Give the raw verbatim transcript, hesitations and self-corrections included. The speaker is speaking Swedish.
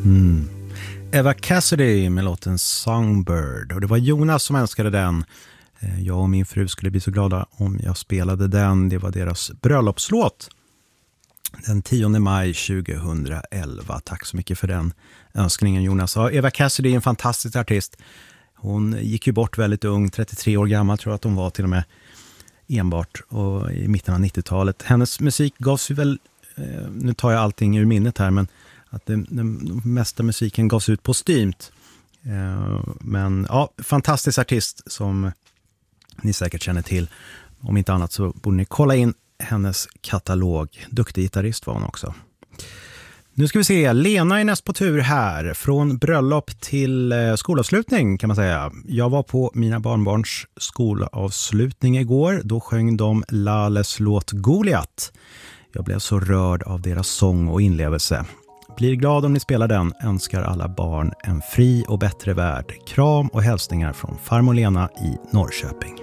Mm. Eva Cassidy med låten Songbird. Och det var Jonas som önskade den. Jag och min fru skulle bli så glada om jag spelade den. Det var deras bröllopslåt den tionde maj tjugohundraelva. Tack så mycket för den önskningen, Jonas. Ja, Eva Cassidy är en fantastisk artist. Hon gick ju bort väldigt ung, trettiotre år gammal tror jag att hon var till och med, enbart, och i mitten av nittiotalet. Hennes musik gavs ju väl, eh, nu tar jag allting ur minnet här, men att den, den mesta musiken gavs ut postumt. Eh, men ja, fantastisk artist som ni säkert känner till. Om inte annat så borde ni kolla in hennes katalog. Duktig gitarrist var hon också. Nu ska vi se, Lena är näst på tur här. Från bröllop till eh, skolavslutning kan man säga. Jag var på mina barnbarns skolavslutning igår. Då sjöng de Lales låt Goliat. Jag blev så rörd av deras sång och inlevelse. Blir glad om ni spelar den. Önskar alla barn en fri och bättre värld. Kram och hälsningar från farmor Lena i Norrköping.